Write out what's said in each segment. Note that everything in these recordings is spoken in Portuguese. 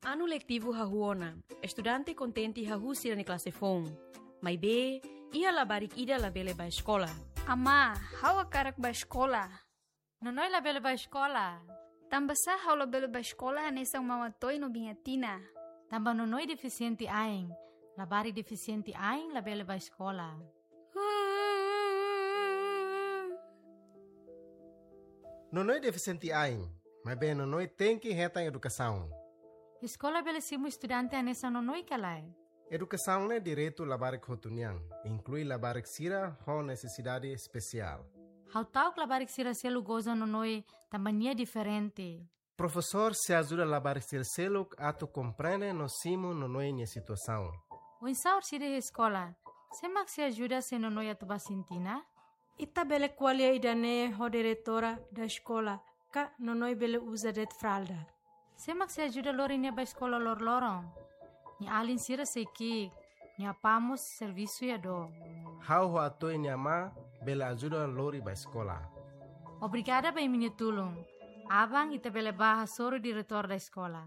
Ano letivo hahuona, estudante contente hahusi na classe fom. Mai be, ia labarik ida labele ba escola. Ama, hawa karak ba escola? Nonoy labele ba escola? Tambasa hawa labele ba escola nesang mamatoy no bingatina. Tamba nonoy deficiente aing. Labari deficiente aing labele ba escola. Nonoy deficiente aing, mas bem nonoy tem que retang educação. Escola bele simu estudante anessa nonoy kalai. Educação é direito labarik hotuniang, inclui labarik sira ho necessidade especial. How tau labarik sira selu goza nonoy tambania diferente. Professor se ajuda a labarik sira seluk ato compreende no simo nonoy nia situação. O insaur sira escola, semak se ajuda se nonoy atuba sintina? Ita bele qualia idane ho diretora da escola, ka nonoy bele usa det fralda. Semak se ajuda lori nia ba escola lor lorong. Ni alin sira seki, ni apamos serviço ya do. How ho ato nia ma bele ajuda lori ba escola. Obrigada ba minha tulung. Abang ita bele baha soro diretor da escola.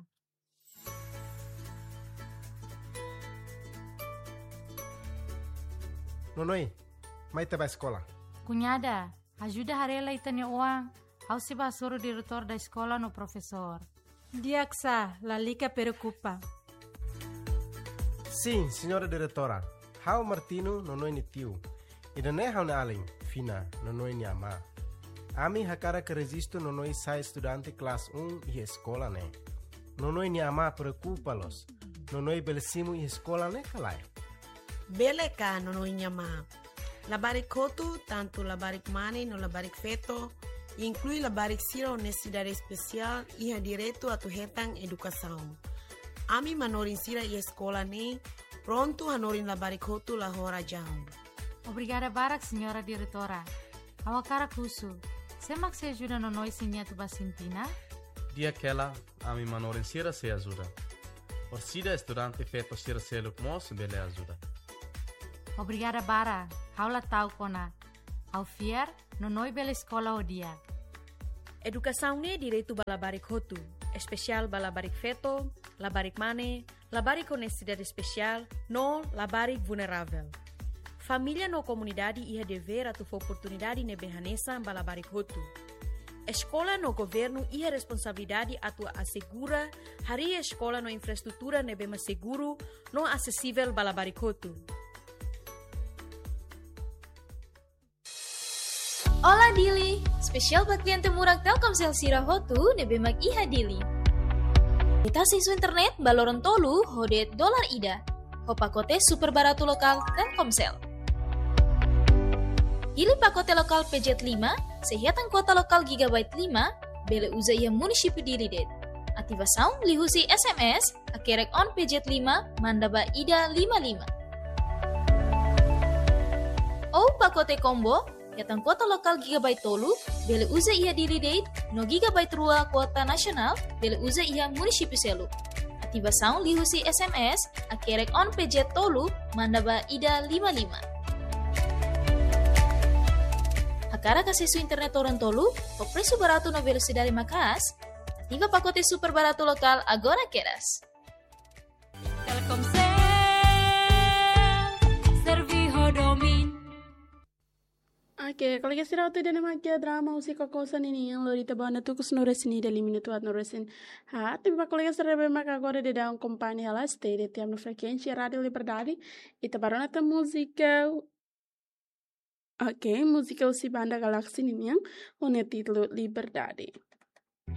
Nonoy, mai te ba escola. Cunhada, ajuda harela ita nia uang. Au se ba soro diretor da escola no professor. Diaksa, la lica preocupa. Sim, senhora diretora. How Martino nonoy ni tio. Ida ne how na aling, fina, nonoy ni ama. Ami hakara que resisto nonoy sai estudante classe 1 e escola ne. Nonoy ni ama preocupa-los. Nonoy belesimo e escola ne kalai. Bele ka nonoy nyama. Labarik kotu, tanto labarik mani no labarik feto, inclui labarik sira necessidade especial e ha direito a tu retang educação. Ami manorin sira e escola ne, pronto hanorin labarik kotu la hora jam. Obrigada barak, senhora diretora. Awakara kusu. Semak se ajuda nonoy sinia tu basintina? Dia aquela, ami manorin sira se ajuda. Orsida estudante feto sira seluk mos bele ajuda. Obrigada bara. Haula tau kona. Au fiar, nonoy bela escola o dia. Educação ne direito balabarik hotu, especial balabarik feto, labarik mane, labarik com necessidade especial, no labarik vulnerável. Família no comunidade ia dever a tu oportunidade ne behanesa balabarik hotu. Escola no governo ia responsabilidade a tu assegura hari escola no infraestrutura ne bema seguro, no acessível balabarik hotu. Ola Dili, spesial buat klien murah Telkomsel Sira Hotu nebe mag iha Dili. Kita siswa internet baloron tolu hodet dolar ida. Ho pakote super baratu lokal Telkomsel. Pilih pakote lokal PJ 5, sehatan kota lokal gigabyte 5, bele uza iha munisipio Dili det. Ativação lihusi SMS, akerek on PJ 5, mandaba ida 55. Oh pakote combo, yatang kota lokal gigabyte tolu, bele uza iha Dili date, no gigabyte rua kota nasional, bele uza iha munisipio selu. Ativação lihusi SMS, akerek on PJ tolu, mandaba ida 55. Akara kasisu internet orang tolu, o preço barato na velocidade makas, ativa pacote super barato lokal agora queras. Telkomsel, serviho domin. Oke, kalau kita sudah tahu dan makia drama usia kokosan ini yang lorita bawa tu kusnores ini dari minuto at noresin. Tapi kalau kita sudah bermak agora de daun kompani hala stay de tiam no frekuensi radio Liberdade. Ita baru nata musika. Oke, musika usi banda galaxy ini yang punya título Liberdade.